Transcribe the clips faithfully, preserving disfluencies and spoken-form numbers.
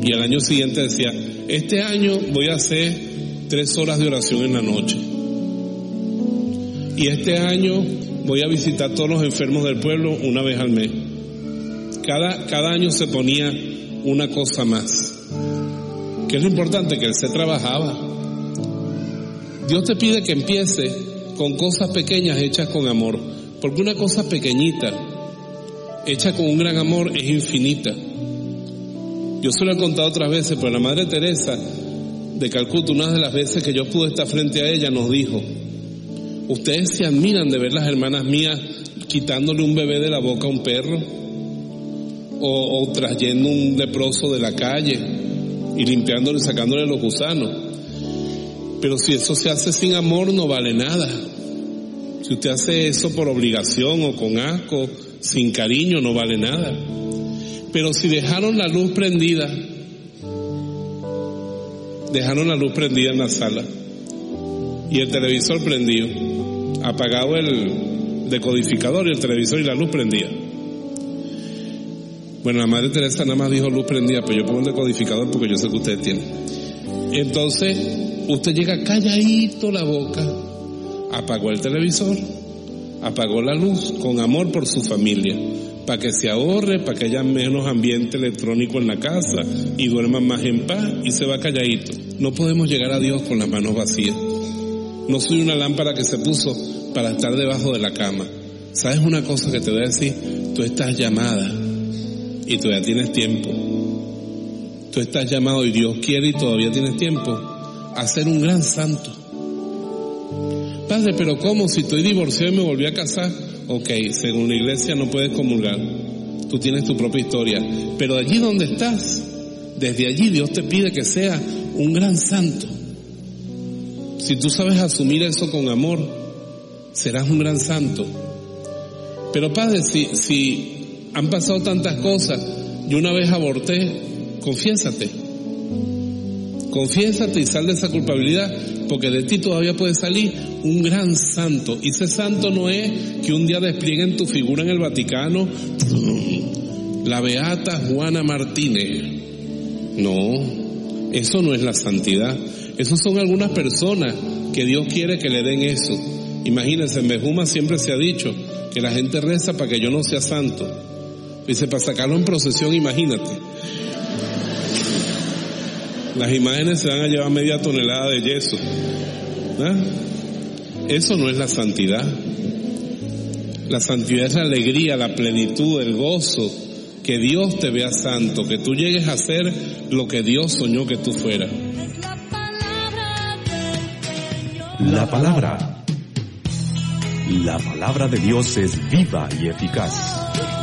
Y al año siguiente decía, este año voy a hacer tres horas de oración en la noche. Y este año voy a visitar a todos los enfermos del pueblo una vez al mes. Cada, cada año se ponía una cosa más. ¿Qué es lo importante? Que él se trabajaba. Dios te pide que empiece con cosas pequeñas hechas con amor. Porque una cosa pequeñita, hecha con un gran amor, es infinita. Yo se lo he contado otras veces, pero la Madre Teresa de Calcuta, una de las veces que yo pude estar frente a ella, nos dijo, ustedes se admiran de ver las hermanas mías quitándole un bebé de la boca a un perro, o, o trayendo un leproso de la calle y limpiándole y sacándole los gusanos. Pero si eso se hace sin amor, no vale nada. Si usted hace eso por obligación o con asco, sin cariño, no vale nada. Pero si dejaron la luz prendida, dejaron la luz prendida en la sala y el televisor prendido, apagado el decodificador y el televisor y la luz prendida. Bueno, la Madre Teresa nada más dijo luz prendida, pero yo pongo el decodificador porque yo sé que ustedes tienen. Entonces, usted llega calladito la boca, apagó el televisor, apagó la luz, con amor por su familia, para que se ahorre, para que haya menos ambiente electrónico en la casa y duerman más en paz, y se va calladito. No podemos llegar a Dios con las manos vacías. No soy una lámpara que se puso para estar debajo de la cama. ¿Sabes una cosa que te voy a decir? Tú estás llamada y todavía tienes tiempo. Tú estás llamado y Dios quiere y todavía tienes tiempo a ser un gran santo. Padre, pero ¿cómo? Si estoy divorciado y me volví a casar. Ok, según la iglesia no puedes comulgar. Tú tienes tu propia historia. Pero allí donde estás, desde allí Dios te pide que seas un gran santo. Si tú sabes asumir eso con amor, serás un gran santo. Pero Padre, si, si han pasado tantas cosas, yo una vez aborté, confiésate. Confiésate y sal de esa culpabilidad, porque de ti todavía puede salir un gran santo. Y ese santo no es que un día desplieguen tu figura en el Vaticano, la beata Juana Martínez. No, eso no es la santidad. Esos son algunas personas que Dios quiere que le den eso. Imagínense, en Bejuma siempre se ha dicho que la gente reza para que yo no sea santo. Dice, para sacarlo en procesión, imagínate. Las imágenes se van a llevar media tonelada de yeso. ¿Ah? Eso no es la santidad. La santidad es la alegría, la plenitud, el gozo, que Dios te vea santo, que tú llegues a ser lo que Dios soñó que tú fueras. La palabra. La palabra de Dios es viva y eficaz.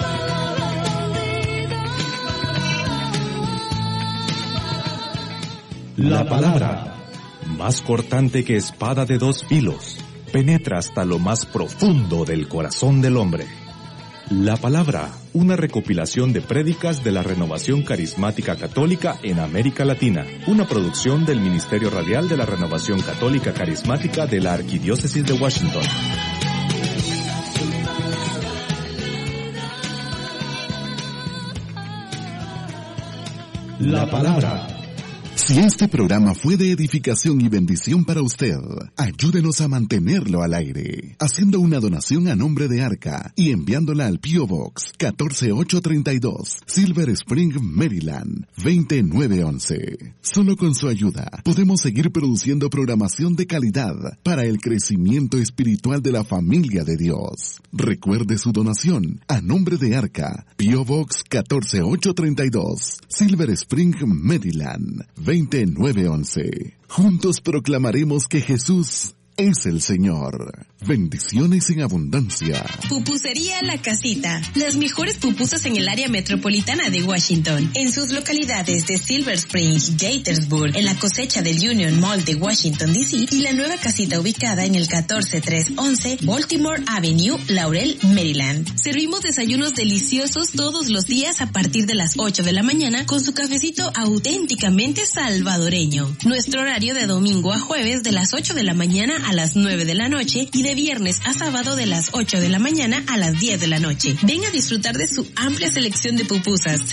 La palabra, más cortante que espada de dos filos, penetra hasta lo más profundo del corazón del hombre. La palabra, una recopilación de prédicas de la Renovación Carismática Católica en América Latina, una producción del Ministerio Radial de la Renovación Católica Carismática de la Arquidiócesis de Washington. La palabra. Si este programa fue de edificación y bendición para usted, ayúdenos a mantenerlo al aire, haciendo una donación a nombre de Arca y enviándola al P O Box catorce mil ochocientos treinta y dos, Silver Spring, Maryland, veinte mil novecientos once. Solo con su ayuda podemos seguir produciendo programación de calidad para el crecimiento espiritual de la familia de Dios. Recuerde su donación a nombre de Arca, P O Box catorce mil ochocientos treinta y dos, Silver Spring, Maryland, veinte mil novecientos once. Juntos proclamaremos que Jesús es el Señor. Bendiciones en abundancia. Pupusería La Casita. Las mejores pupusas en el área metropolitana de Washington. En sus localidades de Silver Spring, Gaithersburg, en la cosecha del Union Mall de Washington, D C y la nueva casita ubicada en el catorce mil trescientos once Baltimore Avenue, Laurel, Maryland. Servimos desayunos deliciosos todos los días a partir de las ocho de la mañana con su cafecito auténticamente salvadoreño. Nuestro horario de domingo a jueves de las ocho de la mañana a las nueve de la noche y de viernes a sábado de las ocho de la mañana a las diez de la noche. Ven a disfrutar de su amplia selección de pupusas.